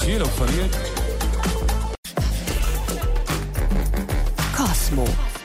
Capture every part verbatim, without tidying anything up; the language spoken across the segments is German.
شيل أبو فريد. Cosmo.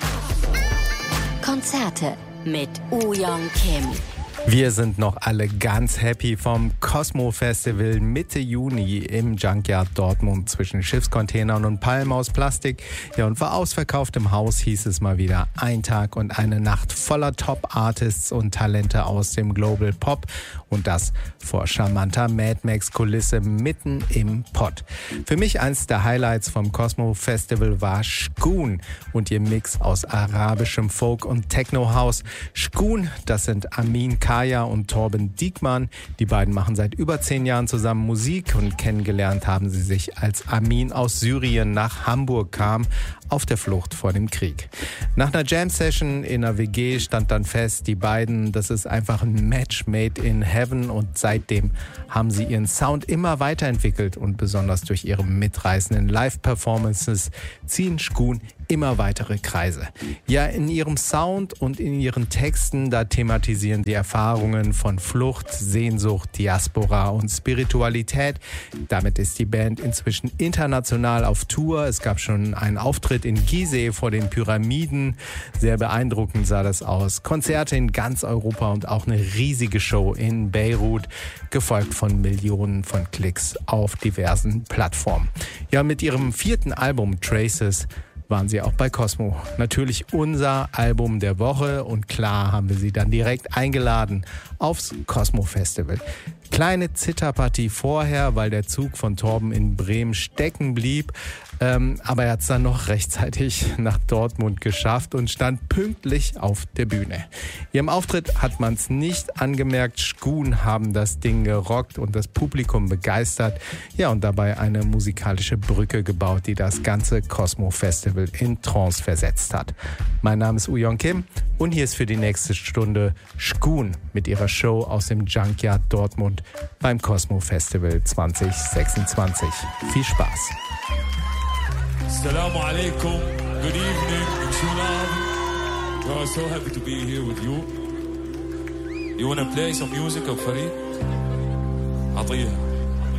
Konzerte mit Woo-Young Kim. Wir sind noch alle ganz happy vom Cosmo Festival Mitte Juni im Junkyard Dortmund zwischen Schiffscontainern und Palmen aus Plastik. Ja, und vor ausverkauftem Haus hieß es mal wieder ein Tag und eine Nacht voller Top-Artists und Talente aus dem Global Pop. Und das vor charmanter Mad Max-Kulisse mitten im Pott. Für mich eins der Highlights vom Cosmo Festival war Shkoon und ihr Mix aus arabischem Folk und Techno-House. Shkoon, das sind Amin Kaya und Torben Diekmann. Die beiden machen seit über zehn Jahren zusammen Musik und kennengelernt haben sie sich, als Amin aus Syrien nach Hamburg kam, auf der Flucht vor dem Krieg. Nach einer Jam-Session in einer W G stand dann fest, die beiden, das ist einfach ein Match made in heaven, und seitdem haben sie ihren Sound immer weiterentwickelt und besonders durch ihre mitreißenden Live-Performances ziehen Shkoon immer weitere Kreise. Ja, in ihrem Sound und in ihren Texten, da thematisieren die Erfahrungen von Flucht, Sehnsucht, Diaspora und Spiritualität. Damit ist die Band inzwischen international auf Tour. Es gab schon einen Auftritt in Gizeh vor den Pyramiden. Sehr beeindruckend sah das aus. Konzerte in ganz Europa und auch eine riesige Show in Beirut, gefolgt von Millionen von Klicks auf diversen Plattformen. Ja, mit ihrem vierten Album Traces waren sie auch bei Cosmo. Natürlich unser Album der Woche, und klar haben wir sie dann direkt eingeladen aufs Cosmo Festival. Kleine Zitterpartie vorher, weil der Zug von Torben in Bremen stecken blieb. Ähm, aber er hat es dann noch rechtzeitig nach Dortmund geschafft und stand pünktlich auf der Bühne. Ihrem Auftritt hat man es nicht angemerkt. Shkoon haben das Ding gerockt und das Publikum begeistert. Ja, und dabei eine musikalische Brücke gebaut, die das ganze Cosmo Festival in Trance versetzt hat. Mein Name ist Woo-Young Kim und hier ist für die nächste Stunde Shkoon mit ihrer Show aus dem Junkyard Dortmund beim Cosmo Festival zwanzig sechsundzwanzig. Viel Spaß! Assalamu alaikum, good evening, Shulam. I'm so happy to be here with you. You wanna play some music, Abu Farid? عطيها.